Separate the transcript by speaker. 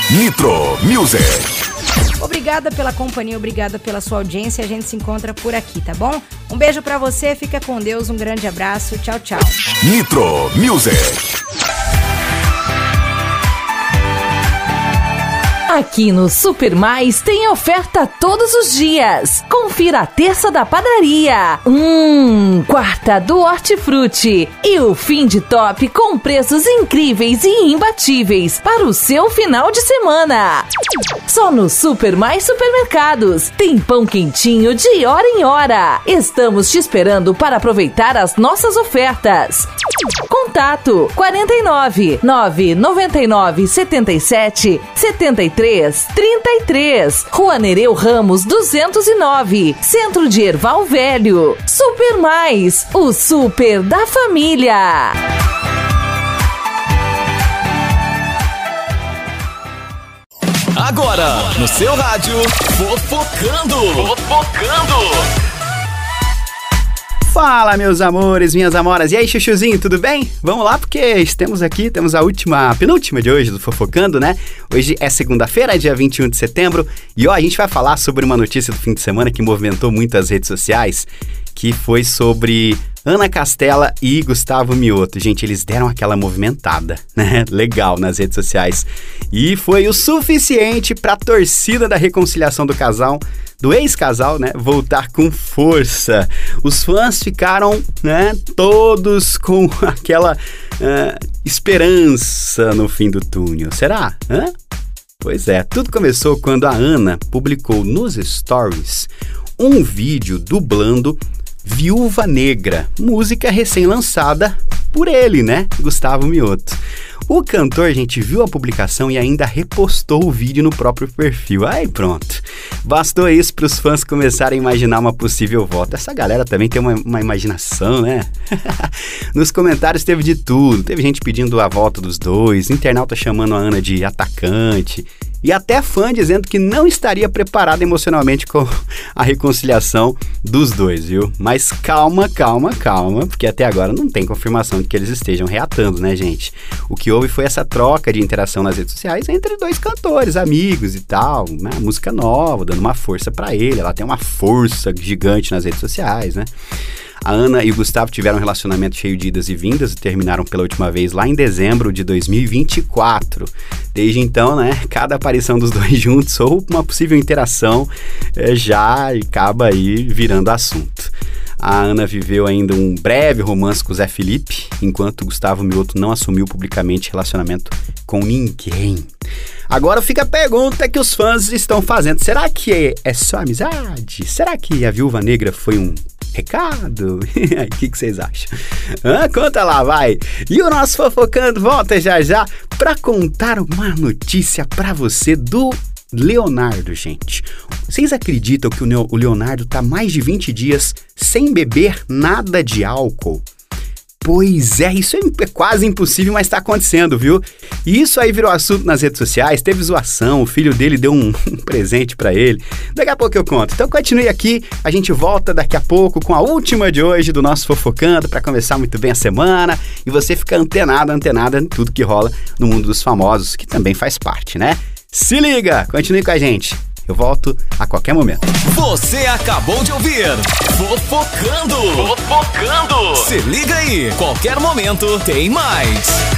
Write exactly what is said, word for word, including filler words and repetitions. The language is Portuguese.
Speaker 1: Nitro Music.
Speaker 2: Obrigada pela companhia, obrigada pela sua audiência. A gente se encontra por aqui, tá bom? Um beijo pra você, fica com Deus, um grande abraço, tchau, tchau.
Speaker 1: Nitro Music.
Speaker 3: Aqui no Super Mais tem oferta todos os dias. Confira a terça da padaria. Hum, quarta do Hortifruti. E o fim de top com preços incríveis e imbatíveis para o seu final de semana. Só no Super Mais Supermercados. Tem pão quentinho de hora em hora. Estamos te esperando para aproveitar as nossas ofertas. Contato quarenta e nove, nove noventa e nove, setenta e sete, setenta e três, trinta e três. Rua Nereu Ramos duzentos e nove, Centro de Erval Velho. Super Mais, o super da família.
Speaker 4: Agora, no seu rádio, Fofocando. Fofocando.
Speaker 5: Fala, meus amores, minhas amoras. E aí, chuchuzinho, tudo bem? Vamos lá, porque estamos aqui, temos a última, a penúltima de hoje do Fofocando, né? Hoje é segunda-feira, dia vinte e um de setembro, e ó, a gente vai falar sobre uma notícia do fim de semana que movimentou muito as redes sociais, que foi sobre Ana Castela e Gustavo Mioto. Gente, eles deram aquela movimentada, né? Legal nas redes sociais. E foi o suficiente para a torcida da reconciliação do casal, do ex-casal, né, voltar com força. Os fãs ficaram, né, todos com aquela uh, esperança no fim do túnel. Será? Hã? Pois é, tudo começou quando a Ana publicou nos stories um vídeo dublando Viúva Negra, música recém-lançada por ele, né, Gustavo Mioto. O cantor, gente, viu a publicação e ainda repostou o vídeo no próprio perfil. Aí pronto, bastou isso para os fãs começarem a imaginar uma possível volta. Essa galera também tem uma, uma imaginação, né? Nos comentários teve de tudo, teve gente pedindo a volta dos dois, internauta chamando a Ana de atacante, e até fã dizendo que não estaria preparado emocionalmente com a reconciliação dos dois, viu? Mas calma, calma, calma, porque até agora não tem confirmação de que eles estejam reatando, né, gente? O que houve foi essa troca de interação nas redes sociais entre dois cantores, amigos e tal, né? Música nova, dando uma força pra ele, ela tem uma força gigante nas redes sociais, né? A Ana e o Gustavo tiveram um relacionamento cheio de idas e vindas e terminaram pela última vez lá em dezembro de dois mil e vinte e quatro. Desde então, né, cada aparição dos dois juntos ou uma possível interação é, já acaba aí virando assunto. A Ana viveu ainda um breve romance com o Zé Felipe, enquanto o Gustavo Mioto não assumiu publicamente relacionamento com ninguém. Agora fica a pergunta que os fãs estão fazendo. Será que é, é só amizade? Será que a Viúva Negra foi um recado? O que, que vocês acham? Ah, conta lá, vai! E o nosso Fofocando volta já já para contar uma notícia para você do Leonardo, gente. Vocês acreditam que o Leonardo tá mais de vinte dias sem beber nada de álcool? Pois é, isso é quase impossível, mas tá acontecendo, viu? E isso aí virou assunto nas redes sociais, teve zoação, o filho dele deu um, um presente pra ele. Daqui a pouco eu conto. Então continue aqui, a gente volta daqui a pouco com a última de hoje do nosso Fofocando pra começar muito bem a semana e você fica antenado, antenada em tudo que rola no mundo dos famosos, que também faz parte, né? Se liga, continue com a gente. Eu volto a qualquer momento.
Speaker 4: Você acabou de ouvir Fofocando. Fofocando. Se liga aí, qualquer momento tem mais.